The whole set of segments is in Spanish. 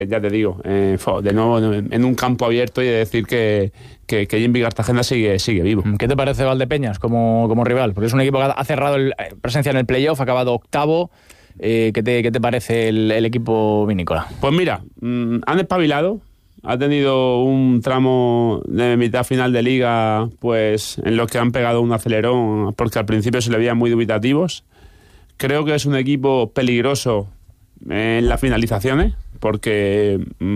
Ya te digo, de nuevo en un campo abierto y de decir que Jimmy Cartagena sigue vivo. ¿Qué te parece Valdepeñas como rival? Porque es un equipo que ha cerrado presencia en el playoff, ha acabado octavo. ¿Qué te parece el equipo vinícola? Pues mira, han espabilado. Ha tenido un tramo de mitad final de liga pues en los que han pegado un acelerón porque al principio se le veían muy dubitativos. Creo que es un equipo peligroso en las finalizaciones porque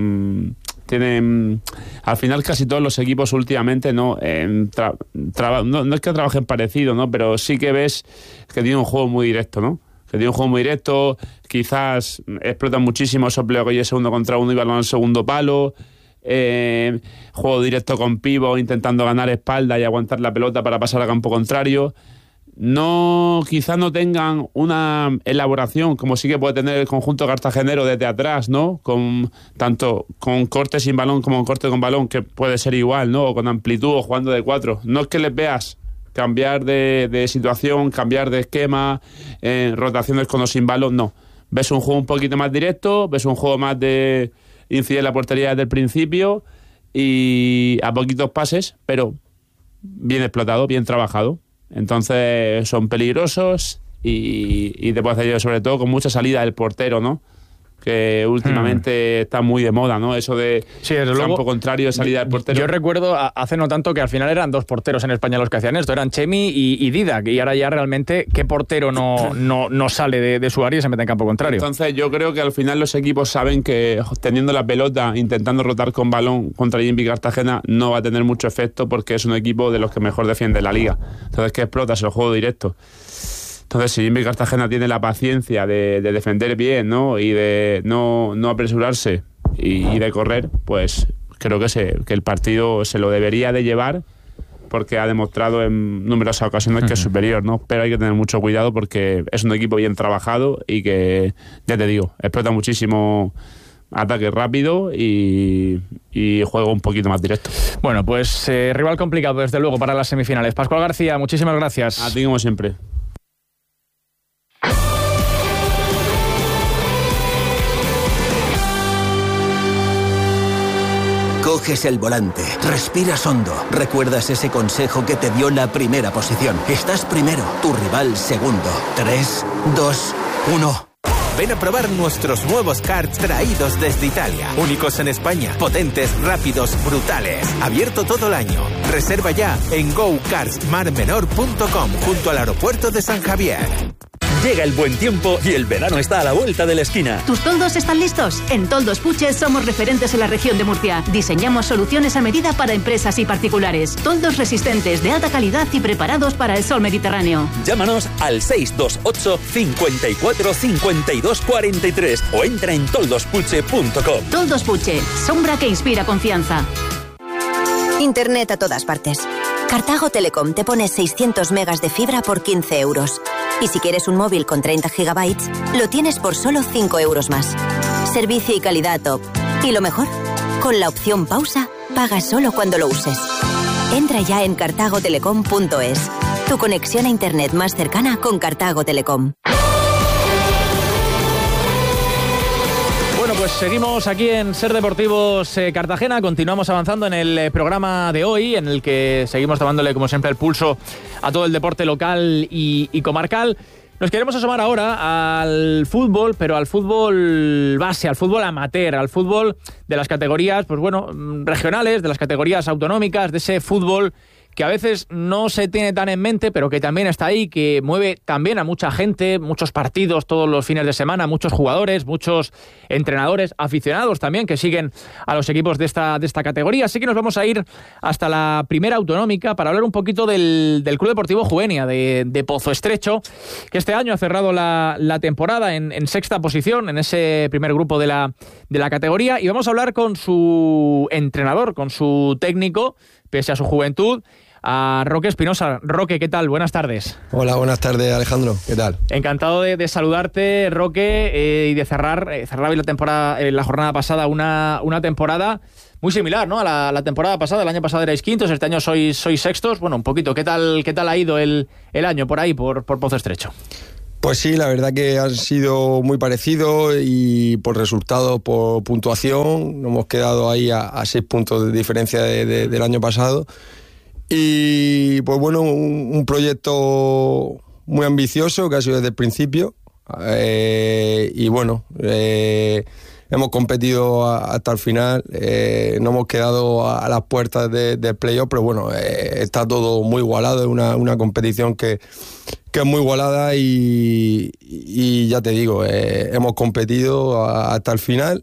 tienen al final casi todos los equipos últimamente no es que trabajen parecido, ¿no? Pero sí que ves que tiene un juego muy directo, ¿no? Que tiene un juego muy directo, quizás explotan muchísimo esos pleos segundo contra uno y balón al segundo palo, juego directo con pivot intentando ganar espalda y aguantar la pelota para pasar al campo contrario. No, quizás no tengan una elaboración como sí que puede tener el conjunto cartagenero desde atrás, ¿no? Tanto con corte sin balón como con corte con balón, que puede ser igual, ¿no? O con amplitud o jugando de 4. No es que les veas cambiar de situación, cambiar de esquema, rotaciones con o sin balón, no. Ves un juego un poquito más directo, ves un juego más de incidir en la portería desde el principio y a poquitos pases, pero bien explotado, bien trabajado. Entonces son peligrosos y te puedo hacer sobre todo con mucha salida del portero, ¿no? Que últimamente está muy de moda, ¿no? Eso de campo contrario, salida del portero. Yo recuerdo hace no tanto que al final eran 2 porteros en España los que hacían esto, eran Chemi y Didac, y ahora ya realmente ¿qué portero no sale de su área y se mete en campo contrario? Entonces yo creo que al final los equipos saben que teniendo la pelota, intentando rotar con balón contra Jimmy Cartagena no va a tener mucho efecto porque es un equipo de los que mejor defiende la liga. Entonces ¿qué explotas? El juego directo. Entonces, si Jimmy Cartagena tiene la paciencia de defender bien, ¿no? Y de no apresurarse y de correr, pues creo que el partido se lo debería de llevar porque ha demostrado en numerosas ocasiones que es superior, ¿no? Pero hay que tener mucho cuidado porque es un equipo bien trabajado y que, ya te digo, explota muchísimo ataque rápido y juego un poquito más directo. Bueno, pues rival complicado, desde luego, para las semifinales. Pascual García, muchísimas gracias. A ti como siempre. Coges el volante, respiras hondo, recuerdas ese consejo que te dio la primera posición. Estás primero, tu rival segundo. 3, 2, 1... Ven a probar nuestros nuevos karts traídos desde Italia. Únicos en España, potentes, rápidos, brutales. Abierto todo el año. Reserva ya en gokartsmarmenor.com junto al aeropuerto de San Javier. Llega el buen tiempo y el verano está a la vuelta de la esquina. ¿Tus toldos están listos? En Toldos Puche somos referentes en la región de Murcia. Diseñamos soluciones a medida para empresas y particulares. Toldos resistentes, de alta calidad y preparados para el sol mediterráneo. Llámanos al 628 54 52 43 o entra en toldospuche.com. Toldos Puche, sombra que inspira confianza. Internet a todas partes. Cartago Telecom te pone 600 megas de fibra por 15 euros. Y si quieres un móvil con 30 gigabytes, lo tienes por solo 5 euros más. Servicio y calidad top. Y lo mejor, con la opción pausa, pagas solo cuando lo uses. Entra ya en cartagotelecom.es. Tu conexión a internet más cercana con Cartago Telecom. Bueno, pues seguimos aquí en Ser Deportivos Cartagena. Continuamos avanzando en el programa de hoy, en el que seguimos tomándole, como siempre, el pulso a todo el deporte local y comarcal. Nos queremos asomar ahora al fútbol, pero al fútbol base, al fútbol amateur, al fútbol de las categorías, pues bueno, regionales, de las categorías autonómicas, de ese fútbol que a veces no se tiene tan en mente, pero que también está ahí, que mueve también a mucha gente, muchos partidos todos los fines de semana, muchos jugadores, muchos entrenadores, aficionados también, que siguen a los equipos de esta categoría. Así que nos vamos a ir hasta la primera autonómica para hablar un poquito del Club Deportivo Juenia, de Pozo Estrecho, que este año ha cerrado la temporada en sexta posición, en ese primer grupo de la categoría, y vamos a hablar con su entrenador, con su técnico, pese a su juventud, a Roque Espinosa. Roque, ¿qué tal? Buenas tardes. Hola, buenas tardes, Alejandro. ¿Qué tal? Encantado de saludarte, Roque, y de cerrar la temporada, la jornada pasada, una temporada muy similar, ¿no? A la temporada pasada. El año pasado erais quintos, este año sois sextos. Bueno, un poquito. ¿Qué tal ha ido el año por ahí, por Pozo Estrecho? Pues sí, la verdad que han sido muy parecidos y por resultados, por puntuación, nos hemos quedado ahí a 6 puntos de diferencia del año pasado. Y pues bueno, un proyecto muy ambicioso que ha sido desde el principio. Y bueno, hemos competido hasta el final, no hemos quedado a las puertas del playoff, pero bueno, está todo muy igualado, es una competición que es muy igualada y ya te digo, hemos competido hasta el final,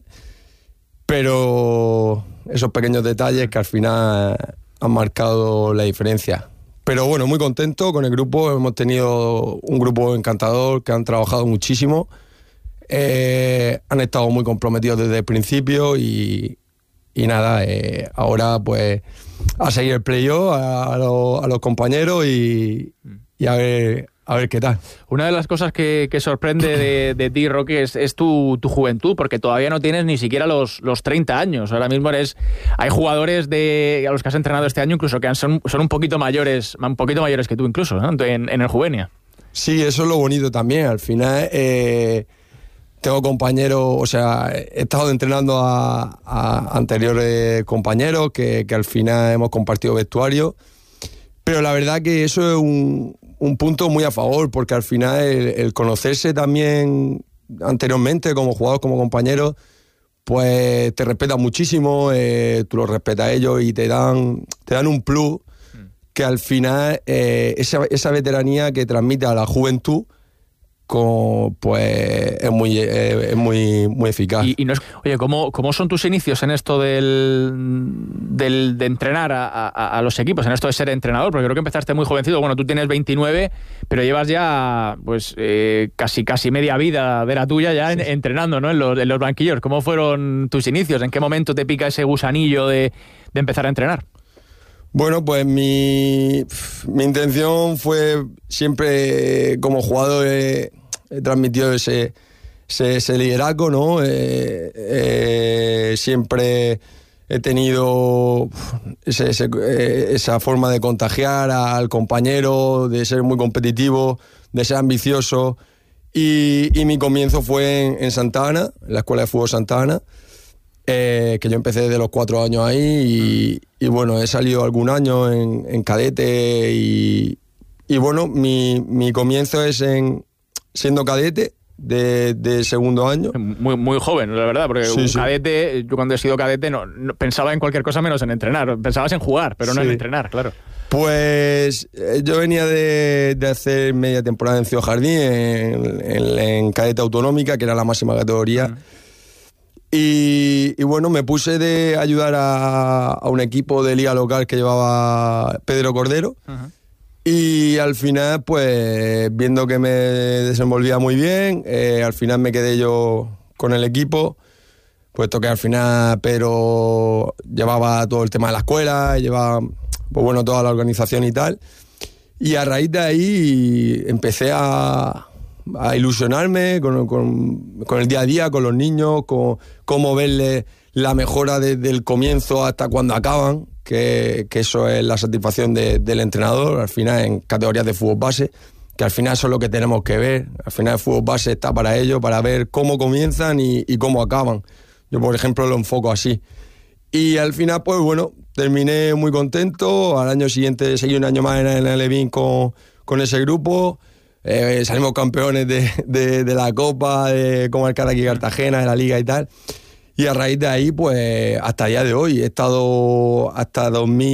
pero esos pequeños detalles que al final han marcado la diferencia. Pero bueno, muy contento con el grupo, hemos tenido un grupo encantador que han trabajado muchísimo, han estado muy comprometidos desde el principio y nada, ahora pues a seguir el playoff a los compañeros y a ver qué tal. Una de las cosas que sorprende de ti, Roque, es tu juventud, porque todavía no tienes ni siquiera los 30 años. Ahora mismo hay jugadores a los que has entrenado este año incluso que son un poquito mayores que tú incluso, ¿no? en el Juvenia. Sí, eso es lo bonito también. Al final tengo compañeros, o sea, he estado entrenando a anteriores compañeros que al final hemos compartido vestuario, pero la verdad que eso es un punto muy a favor, porque al final el conocerse también anteriormente como jugador, como compañero, pues te respetan muchísimo, tú los respetas a ellos y te dan un plus que al final esa veteranía que transmite a la juventud pues es muy eficaz. Y no es, oye, ¿cómo son tus inicios en esto de entrenar a los equipos, en esto de ser entrenador? Porque creo que empezaste muy jovencito. Bueno, tú tienes 29, pero llevas ya pues casi media vida de la tuya ya entrenando, ¿no? En los banquillos. ¿Cómo fueron tus inicios? ¿En qué momento te pica ese gusanillo de empezar a entrenar? Bueno, pues mi intención fue siempre, como jugador, he transmitido ese liderazgo, ¿no? Siempre he tenido esa forma de contagiar al compañero, de ser muy competitivo, de ser ambicioso. Y mi comienzo fue en Santa Ana, en la Escuela de Fútbol Santa Ana, que yo empecé desde los 4 años ahí y bueno, he salido algún año en cadete y bueno, mi comienzo es siendo cadete de segundo año. Muy, muy joven, la verdad, porque sí, cadete, yo cuando he sido cadete no pensaba en cualquier cosa menos en entrenar, pensabas en jugar, pero no en entrenar, claro. Pues yo venía de hacer media temporada en Ciudad Jardín, en cadete autonómica, que era la máxima categoría. Y bueno, me puse de ayudar a un equipo de liga local que llevaba Pedro Cordero. Y al final, pues viendo que me desenvolvía muy bien, al final me quedé yo con el equipo, puesto que al final Pedro llevaba todo el tema de la escuela, llevaba pues bueno, toda la organización y tal. Y a raíz de ahí empecé a ilusionarme con el día a día, con los niños, con cómo verles la mejora desde el comienzo hasta cuando acaban, que eso es la satisfacción del entrenador, al final en categorías de fútbol base, que al final eso es lo que tenemos que ver. Al final el fútbol base está para ello, para ver cómo comienzan y cómo acaban. Yo, por ejemplo, lo enfoco así. Y al final, pues bueno, terminé muy contento. Al año siguiente seguí un año más en el Alevín con ese grupo. Salimos campeones de la Copa, de Comarcal aquí Cartagena, de la Liga y tal. Y a raíz de ahí, pues hasta el día de hoy, he estado hasta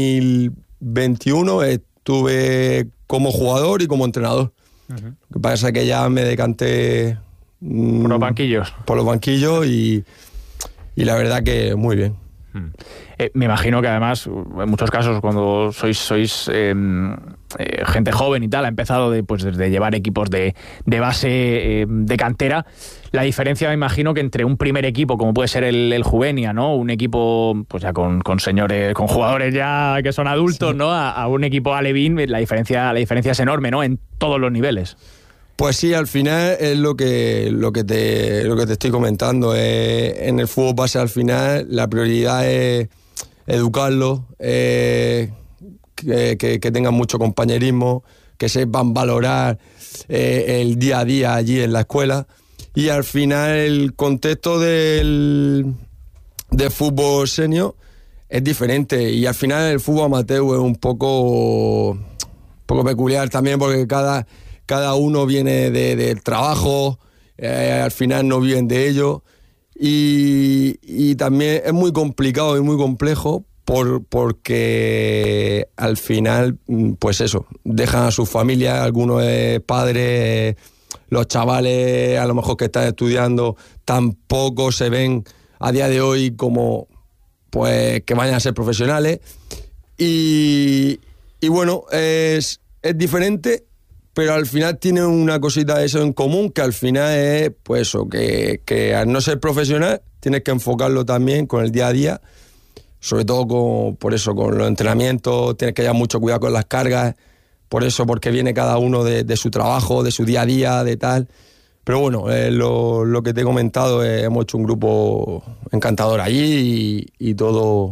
2021, estuve como jugador y como entrenador. Lo que pasa es que ya me decanté por los banquillos. Por los banquillos y la verdad que muy bien. Me imagino que además, en muchos casos, cuando sois gente joven y tal, ha empezado desde llevar equipos de base, de cantera. La diferencia, me imagino, que entre un primer equipo, como puede ser el Juvenia, ¿no? Un equipo pues ya con señores, con jugadores ya que son adultos, sí, ¿no? A un equipo alevín, la diferencia es enorme, ¿no? En todos los niveles. Pues sí, al final es lo que te estoy comentando. En el fútbol base, al final, la prioridad es educarlos, que tengan mucho compañerismo, que sepan valorar el día a día allí en la escuela. Y al final el contexto de fútbol senior es diferente, y al final el fútbol amateur es un poco peculiar también, porque cada uno viene del trabajo, al final no viven de ello, y también es muy complicado y muy complejo porque al final, pues eso, dejan a sus familias, algunos padres, los chavales a lo mejor que están estudiando tampoco se ven a día de hoy como pues que vayan a ser profesionales, y bueno, es diferente, pero al final tiene una cosita de eso en común, que al final es pues eso, que al no ser profesional tienes que enfocarlo también con el día a día, sobre todo con los entrenamientos, tienes que llevar mucho cuidado con las cargas, por eso, porque viene cada uno de su trabajo, de su día a día, de tal. Pero bueno, lo que te he comentado, hemos hecho un grupo encantador allí y todo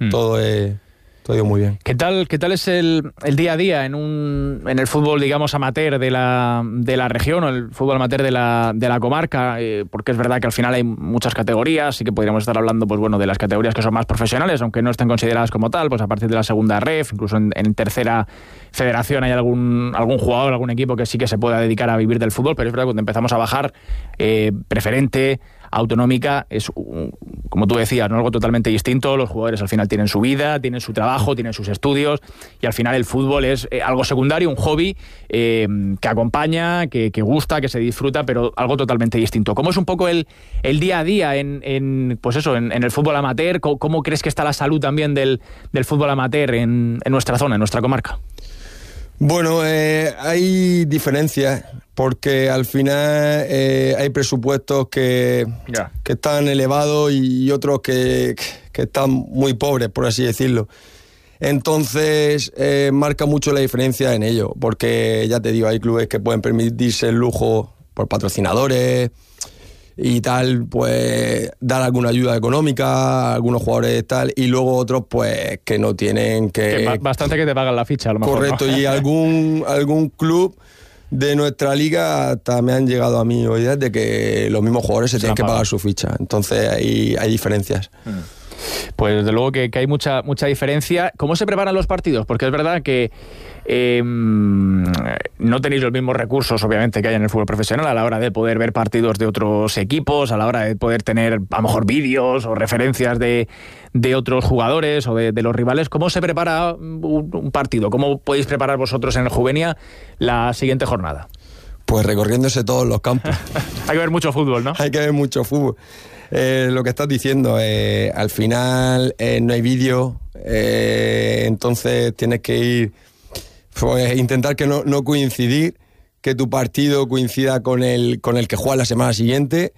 ha ido muy bien. ¿Qué tal es el día a día en el fútbol, digamos, amateur de la región, o el fútbol amateur de la comarca? Porque es verdad que al final hay muchas categorías, y que podríamos estar hablando, pues bueno, de las categorías que son más profesionales, aunque no estén consideradas como tal, pues a partir de la segunda ref, incluso en tercera federación hay algún jugador, algún equipo que sí que se pueda dedicar a vivir del fútbol, pero es verdad que cuando empezamos a bajar, preferente, autonómica, es, como tú decías, ¿no? Algo totalmente distinto. Los jugadores al final tienen su vida, tienen su trabajo, tienen sus estudios, y al final el fútbol es algo secundario, un hobby que acompaña, que gusta, que se disfruta, pero algo totalmente distinto. ¿Cómo es un poco el día a día en el fútbol amateur? ¿Cómo crees que está la salud también del fútbol amateur en nuestra zona, en nuestra comarca? Bueno, hay diferencias, porque al final hay presupuestos que están elevados y otros que están muy pobres, por así decirlo. Entonces, marca mucho la diferencia en ello, porque ya te digo, hay clubes que pueden permitirse el lujo por patrocinadores y tal, pues dar alguna ayuda económica a algunos jugadores tal, y luego otros pues que no tienen que bastante que te pagan la ficha a lo mejor. Correcto, ¿no? Y algún club de nuestra liga hasta me han llegado a mí oídas de que los mismos jugadores se tienen que pagar su ficha. Entonces hay diferencias. Pues desde luego que hay mucha diferencia. ¿Cómo se preparan los partidos? Porque es verdad que no tenéis los mismos recursos, obviamente, que hay en el fútbol profesional a la hora de poder ver partidos de otros equipos, a la hora de poder tener a lo mejor vídeos o referencias de otros jugadores o de los rivales. ¿Cómo se prepara un partido? ¿Cómo podéis preparar vosotros en el Juvenia la siguiente jornada? Pues recorriéndose todos los campos. Hay que ver mucho fútbol, ¿no? Hay que ver mucho fútbol. Lo que estás diciendo, al final no hay vídeo, entonces tienes que ir, pues intentar que no coincidir, que tu partido coincida con el que juegas la semana siguiente,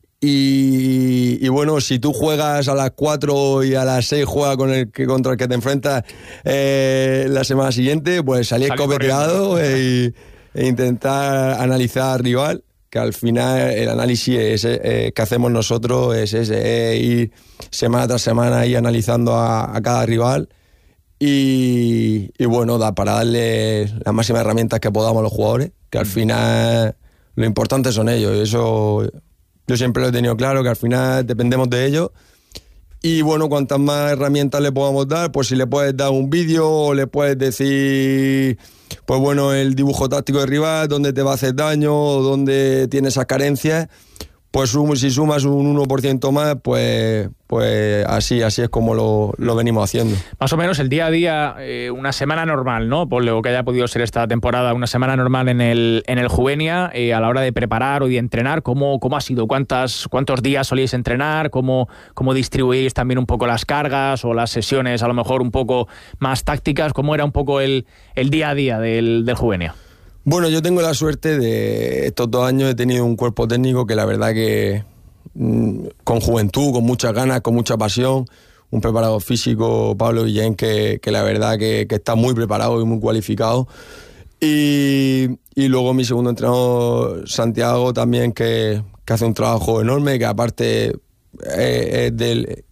y bueno, si tú juegas a las 4 y a las 6 juegas contra el que te enfrentas la semana siguiente, pues salir escopeteado e intentar analizar al rival, que al final el análisis que hacemos nosotros es ir semana tras semana ir analizando a cada rival y bueno, para darle las máximas herramientas que podamos a los jugadores, que al final lo importante son ellos. Eso yo siempre lo he tenido claro, que al final dependemos de ellos. Y bueno, cuantas más herramientas le podamos dar, pues si le puedes dar un vídeo o le puedes decir, pues bueno, el dibujo táctico del rival, dónde te va a hacer daño, dónde tiene esas carencias, pues si sumas un 1% más, pues así es como lo venimos haciendo. Más o menos el día a día, una semana normal, ¿no? Por lo que haya podido ser esta temporada, una semana normal en el Juvenia, a la hora de preparar o de entrenar, ¿cómo ha sido? ¿Cuántos días solíais entrenar? ¿Cómo distribuís también un poco las cargas o las sesiones a lo mejor un poco más tácticas? ¿Cómo era un poco el día a día del Juvenia? Bueno, yo tengo la suerte de estos 2 años he tenido un cuerpo técnico que la verdad que con juventud, con muchas ganas, con mucha pasión, un preparador físico, Pablo Guillén, que la verdad que está muy preparado y muy cualificado, y luego mi segundo entrenador, Santiago, también que hace un trabajo enorme, que aparte es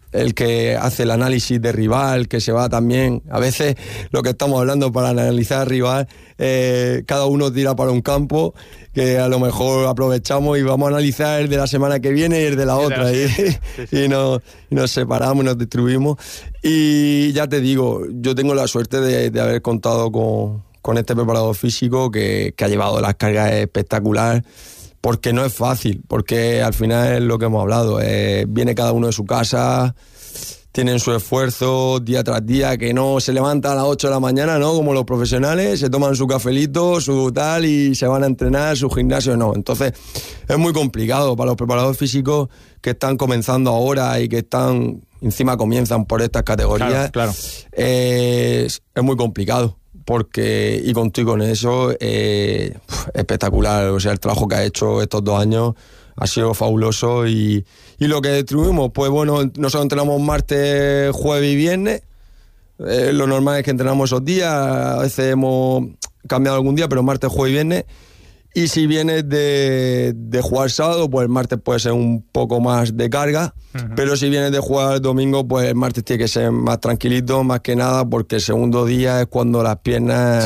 el que hace el análisis de rival, que se va también, a veces lo que estamos hablando para analizar rival, cada uno tira para un campo, que a lo mejor aprovechamos y vamos a analizar el de la semana que viene y el de la otra, y nos separamos, nos distribuimos. Y ya te digo, yo tengo la suerte de haber contado con este preparador físico que ha llevado las cargas espectacular, porque no es fácil, porque al final es lo que hemos hablado, viene cada uno de su casa, tienen su esfuerzo día tras día, que no se levantan a las 8 de la mañana, ¿no? Como los profesionales, se toman su cafelito, su tal, y se van a entrenar, su gimnasio, no. Entonces, es muy complicado para los preparadores físicos que están comenzando ahora y que comienzan por estas categorías. Claro. Es muy complicado. Porque, y contigo con eso, espectacular. O sea, el trabajo que ha hecho estos 2 años ha sido fabuloso. Y lo que distribuimos, pues bueno, nosotros entrenamos martes, jueves y viernes. Lo normal es que entrenamos esos días. A veces hemos cambiado algún día, pero martes, jueves y viernes. Y si vienes de jugar sábado, pues el martes puede ser un poco más de carga. Uh-huh. Pero si vienes de jugar el domingo, pues el martes tiene que ser más tranquilito, más que nada, porque el segundo día es cuando las piernas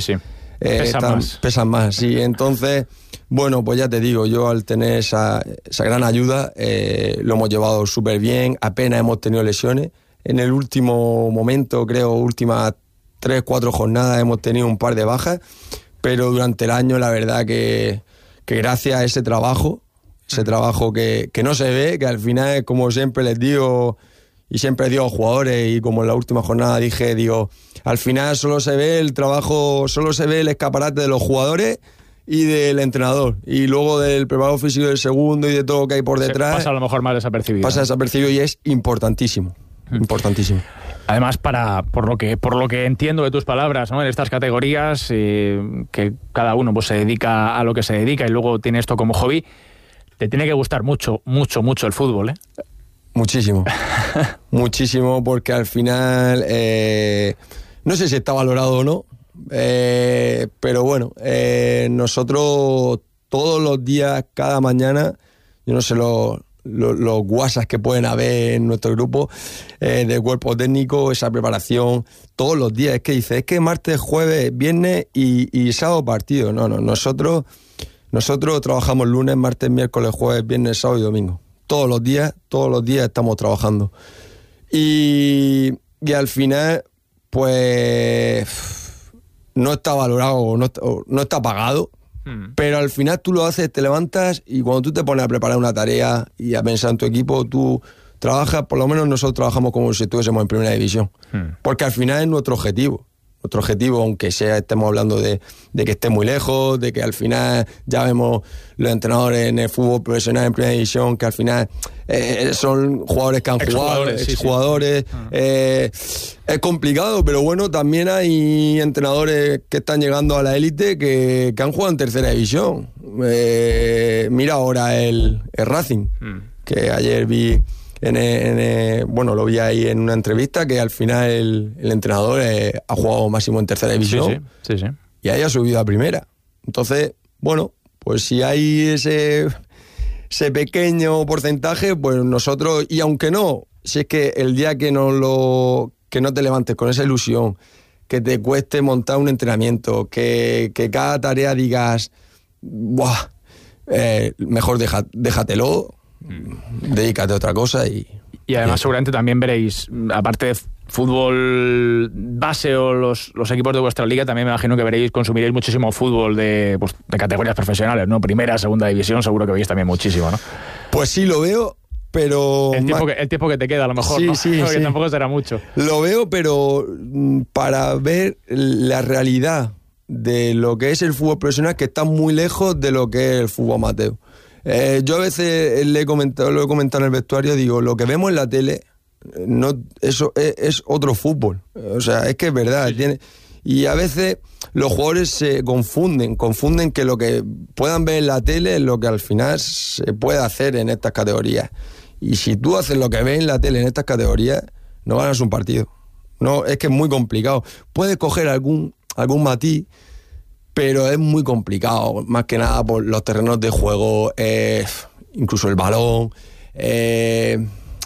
pesan más. Sí. Entonces, bueno, pues ya te digo, yo al tener esa gran ayuda, lo hemos llevado súper bien. Apenas hemos tenido lesiones. En el último momento, creo, últimas 3-4 jornadas, hemos tenido un par de bajas. Pero durante el año, la verdad que gracias a ese trabajo que no se ve, que al final, como siempre les digo, y siempre digo a los jugadores, y como en la última jornada dije, al final solo se ve el trabajo, solo se ve el escaparate de los jugadores y del entrenador, y luego del preparador físico del segundo y de todo lo que hay por detrás. Pasa a lo mejor más desapercibido. Pasa desapercibido y es importantísimo. Importantísimo. Además, por lo que entiendo de tus palabras, ¿no? En estas categorías, que cada uno pues se dedica a lo que se dedica y luego tiene esto como hobby, te tiene que gustar mucho el fútbol, ¿eh? Muchísimo. Muchísimo, porque al final no sé si está valorado o no, pero bueno, nosotros todos los días, cada mañana, yo no sé los WhatsApp que pueden haber en nuestro grupo de cuerpo técnico, esa preparación todos los días. Es que dice, es que martes, jueves, viernes y sábado partido. No, nosotros trabajamos lunes, martes, miércoles, jueves, viernes, sábado y domingo. Todos los días estamos trabajando. Y al final, pues no está valorado, no está pagado. Pero al final tú lo haces, te levantas, y cuando tú te pones a preparar una tarea y a pensar en tu equipo, tú trabajas, por lo menos nosotros trabajamos como si estuviésemos en primera división. Porque al final es nuestro objetivo. Nuestro objetivo, aunque estemos hablando de que esté muy lejos, de que al final ya vemos los entrenadores en el fútbol profesional en primera división, que al final son jugadores que han jugado, exjugadores. Es complicado, pero bueno, también hay entrenadores que están llegando a la élite que han jugado en tercera división. Mira ahora el Racing, que ayer vi... lo vi ahí en una entrevista, que al final el entrenador ha jugado máximo en tercera división. Sí. Y ahí ha subido a primera. Entonces, bueno, pues si hay ese pequeño porcentaje, pues nosotros, y aunque no, si es que el día que no te levantes con esa ilusión, que te cueste montar un entrenamiento, que cada tarea digas, ¡buah! Mejor déjatelo, dedícate a otra cosa. Y además seguramente también veréis, aparte de fútbol base o los equipos de vuestra liga, también me imagino que consumiréis muchísimo fútbol de categorías profesionales, ¿no? Primera, segunda división, seguro que veis también muchísimo, ¿no? Pues sí, lo veo, pero... El tiempo que te queda, a lo mejor, ¿no? Sí. Porque tampoco será mucho. Lo veo, pero para ver la realidad de lo que es el fútbol profesional, que está muy lejos de lo que es el fútbol amateur. Yo a veces lo he comentado en el vestuario, digo, lo que vemos en la tele, eso es otro fútbol. O sea, es que es verdad. Y a veces los jugadores se confunden que lo que puedan ver en la tele es lo que al final se puede hacer en estas categorías. Y si tú haces lo que ves en la tele en estas categorías, no ganas un partido. No, es que es muy complicado. Puedes coger algún matiz, pero es muy complicado, más que nada por los terrenos de juego, incluso el balón.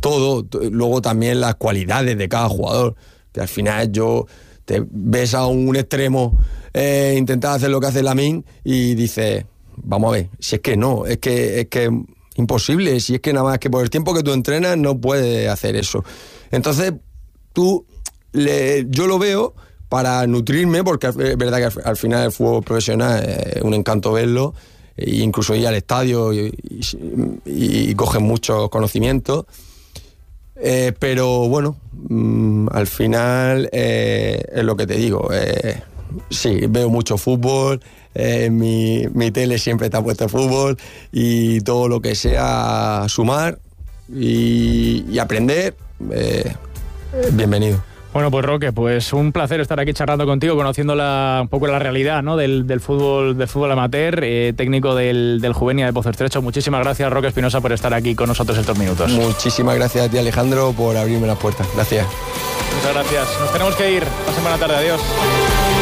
todo. Luego también las cualidades de cada jugador, que al final te ves a un extremo intentar hacer lo que hace Lamine y dices, vamos a ver, si es que no, es que imposible, si es que nada más que por el tiempo que tú entrenas no puedes hacer eso. Entonces yo lo veo para nutrirme, porque es verdad que al final el fútbol profesional es un encanto verlo, e incluso ir al estadio y cogen muchos conocimientos, pero bueno, al final es lo que te digo, sí, veo mucho fútbol, mi tele siempre está puesta en fútbol, y todo lo que sea sumar y aprender, bienvenido. Bueno, pues Roque, pues un placer estar aquí charlando contigo, conociendo un poco la realidad, ¿no? del fútbol amateur, técnico del Juvenil de Pozo Estrecho. Muchísimas gracias, Roque Espinosa, por estar aquí con nosotros estos minutos. Muchísimas gracias a ti, Alejandro, por abrirme las puertas. Gracias. Muchas gracias. Nos tenemos que ir. Pasen buena tarde. Adiós.